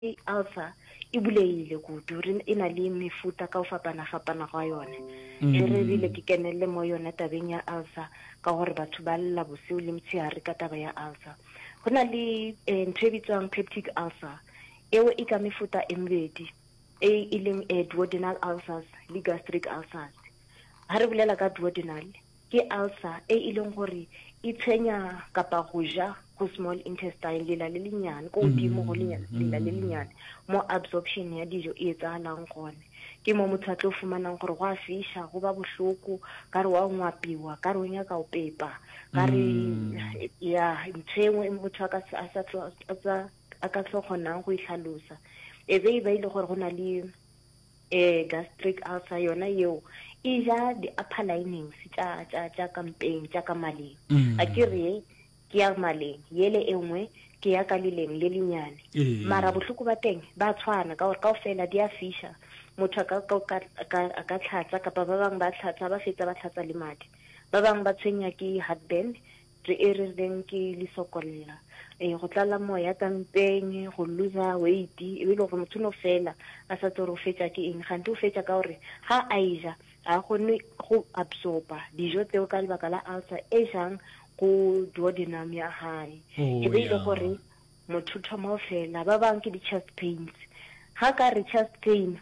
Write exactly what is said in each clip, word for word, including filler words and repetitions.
ulcer e buleile kudu re ina le mefuta ka o fapana fapana ga yone e re rile ke kenelle mo yone tabeng ya ulcer ka gore batho ba lla boseu le mtshehare ka taba ya ulcer gona le ntwe bitswang peptic ulcer eo e ka mefuta e mbedi e ileng duodenal ulcers le gastric ulcers ha re bolela ka duodenal ke ulcer e ileng gore e tshenya kapa go ja go small intestine lela le lenyane go dimo go lenyane lela le lenyane mo absorption ya dijo e etsahalang gone ke mo motho a tlo fumanang gore go a fisha go ba bohloko ka re wa ngwapiwa ka re o nya ka o pepa ka re ya ntshengwe motho ka a sa tlo a ka tlo gonang go ihlalosa e be e ba ile gore gona le eh gastric ulcer yona yeo e ja di upper linings tša tša tša kampeng tša ka maleng a ke re ke ya maleng yele engwe ke ya ka leleng le lenyane mara bohloko ba teng ba tshwana ka gore kaofela di a fisha motho ka ka ka tlhatsa kapa ba bang ba tlhatsa ba fetsa ba tlhatsa le madi ba bang ba tshwenya ke heartburn re e re reng ke le sokolla e go tlala moya kampeng go lose weight e be le go motho no fela a sa tsoro fetsa ke eng ga ntse o fetsa ka gore ha aija a gone go absorba dijo tseo ka lebaka la ulcer e jang go duodenum ya hae e be le gore motho thoma o fela ba bang ke di chest pains ha ka re chest pain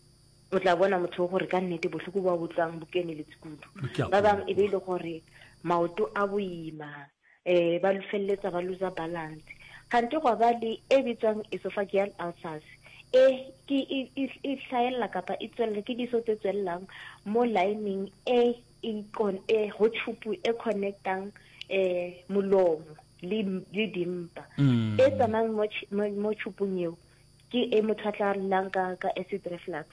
o tla bona motho gore ka nnete bohloko ba botlang bokene le tsikudu ba bang e be le gore maoto a boima eh ba lufelletsa ba lose balance kante go ba le e bitswang esophageal ulcers e ke e hlaela kapa e tswelle ke diso tse tswellang mo lining e ikon e ho chupu e connectang eh molomo le le dimpa e tsamang mo mo chupung eo ke e mothatla lang ka ka acid reflux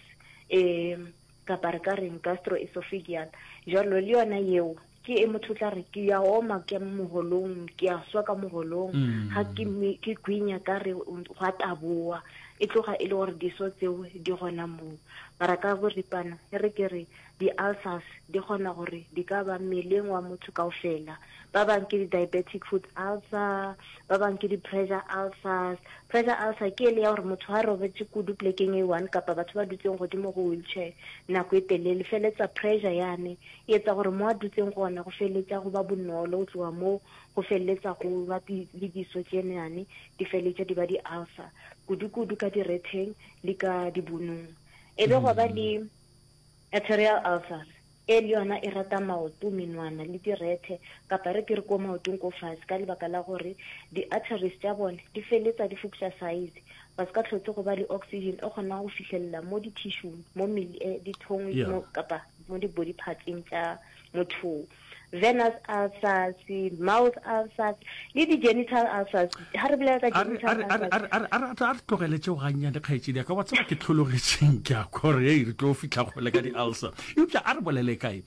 eh kapa re ka reng gastroesophageal jalo le yona eo ke e motho tla re ke ya oma ke mogolong ke a swa ka mogolong ha ke ke kwinya ka re ga taboa e tloga e le gore diso tseo di gona mo mara ka go ripana e re ke re di ulcers di gona gore di ka ba meleng wa motho kaofela ba bang ke di diabetic foot ulcer ba bang ke di pressure ulcers pressure ulcer ke le ya gore motho ha robetse kudu plekeng e one kapa batho ba dutseng godimo go wheelchair nako e telele feletsa pressure yane e etsa gore mo a dutseng gona go feletsa go ba bonolo o tloa mo go feletsa go ba le diso tsenane di feletsa di ba di ulcer kudu-kudu ka diretheng le ka dibunong e be go ba le arterial ulcers e le yona e rata maoto menwana le direthe kapa re ke re ko maotong ko fase ka lebaka la gore di arteries tša bone di feletsa di foksa size ba ska tlhotse go ba le oxygen e gona go fihlella mo di tissue mo dithong mo kapa mo di body parts-eng tša motho venous ulcers mouth ulcers le di genital ulcers ha re bolela ka genital ulcers a re tlogeletse go ganya le kgaetšedi ya ka wa tseba ke tlhologetseng ke a kore e re tlo fitlha gole ka di ulcer eupša a re bolele kae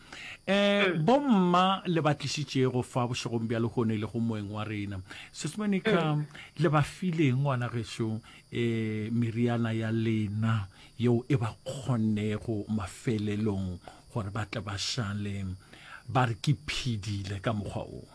um bomma le batlisitše go fa bošegong bja lekgone le go moeng wa rena sesmonica le ba fileng ngwana gešo um meriana ya lena yeo e ba kgonne go mafelelong gore ba tle ba šale ba re ke phidile ka mokgwa o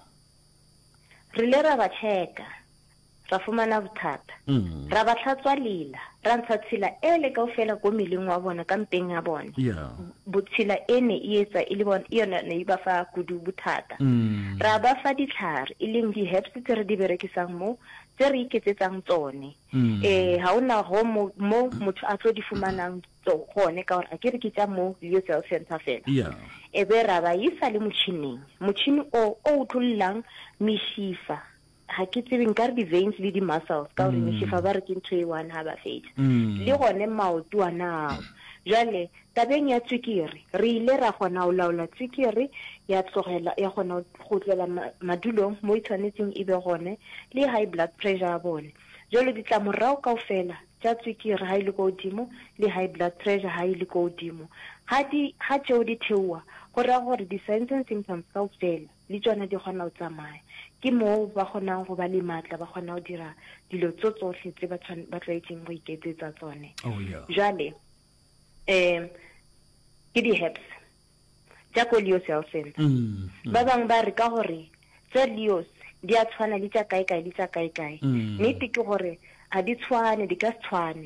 re le ra ba cheka ra fumana bothata ra ba tlhatswa lela ra ntsha tshila e le kaofela ko meleng wa bona ka mpeng ya bona botshila ene e etsa e le bona yona ne ba fa kudu bothata ra ba fa ditlhare e leng di herbs tse re di berekisang mo tse re iketsetsang tsone eh ha ona go mo motho a tlo di fumanang gone ka gore a ke re ke tša mo Leo Center fela e be ra ba isa le motšhining motšhini o o tlollang meshifa ha ke tsebeng ka re di-veins le di-muscles ka gore meshifa ba re ke ntho e one ha ba fetsa le gone maoto a nao jale tabeng ya tswekere re ile ra gona o laola tswekere ya tlogela ya gona go tlela madulong mo e tshwanetseng e be gone le high blood pressure ya bone jalo di tla morao kaofela tša tswekere ha ile go godimo le high blood pressure ha ile go godimo ha di ha tšeo di theoa go ra gore di-signs and symptoms kaofela le tsona di kgona go tsamaya ke mo ba kgonang go ba le matla ba kgona go dira dilo tso tsotlhe tse ba tlwaetseng go iketsetsa tsone jale um ke di-herbs tša ko Leo Center ba bang ba re ka gore tša Leos di a tshwana le tša kae kae le tša kae kae nnete ke gore a di tshwane di ka se tshwane